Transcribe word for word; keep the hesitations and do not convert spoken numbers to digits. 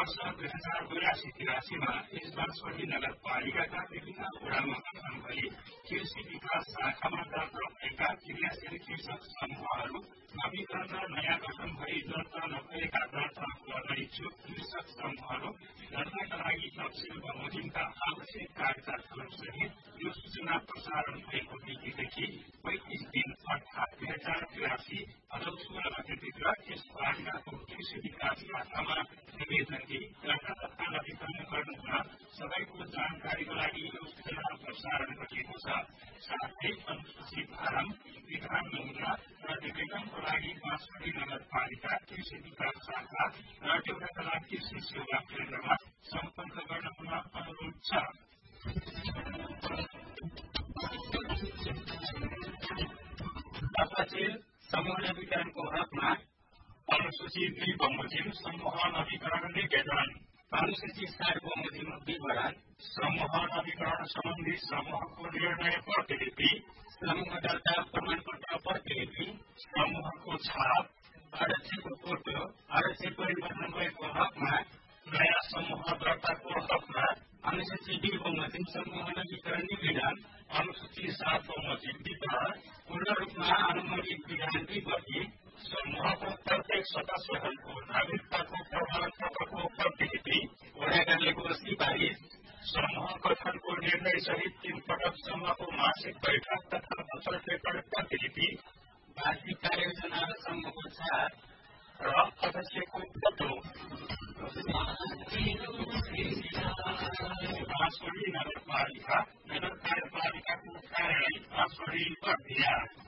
वर्ष दुई हजार बयासी तिरासीमा यस बाँसवाडी नगरपालिकाका विभिन्न वडामा गठन गरी कृषि विकास शाखामा दर्ता भएका क्रियाशील कृषक समूहहरू नवीकरण र नयाँ गठन भई दर्ता नभएका दर्ता गर्न इच्छुक कृषक समूहहरू दर्ताका लागि तफसिल बमोजिमका आवश्यक कागजातहरूसहित यो सूचना प्रसारण भएको मितिदेखि पैंतिस दिन अर्थात् दुई हजार तिरासी भदौ सोह्र गतेभित्र यस पालिकाको कृषि विकास शाखामा निवेदन दिई दर्ता तथा नवीकरण गर्नुहुन सबैको जानकारीको लागि यो सूचना प्रसारण गरिएको छ। साथै अनुसूचित फारम विधान नमुना र निवेदनको लागि बाँसवाडी नगरपालिका कृषि विकास शाखा र देउरातला कृषि सेवा केन्द्रमा सम्पर्क गर्न हुन अनुरोध छ। तथाचिल समूह नवीकरणको हकमा अनुसूचित दुई बमोजिम समूह नवीकरण निवेदन अनुसूचित चार बमोजिम विवरण समूह नवीकरण सम्बन्धी समूहको निर्णय प्रतिलिपि समूह दर्ता प्रमाणपत्र प्रतिलिपि समूहको छाप अध्यक्षको फोटो अध्यक्ष परिवर्तन भएको हकमा नयाँ समूह दर्ताको हकमा अनुसूचित दुई बमोजिम समूह नवीकरण निवेदन अनुसूचित सात बमोजिम विवरण पूर्ण रूपमा अनुमोदित विधान विपत्ति समूहको प्रत्येक सदस्यहरूको नागरिकताको प्रमाणपत्रको प्रतिलिपि वडा कार्यालयको सिफारिस समूह गठनको निर्णय सहित तीन पटकसम्मको मासिक बैठक तथा बचत रेकर्ड प्रतिलिपि वार्षिक कार्ययोजना र समूहको छाप र अध्यक्षको फोटो बाँसवाडी नगरपालिका नगर कार्यपालिकाको कार्यालय बाँसवाडी बर्दिया।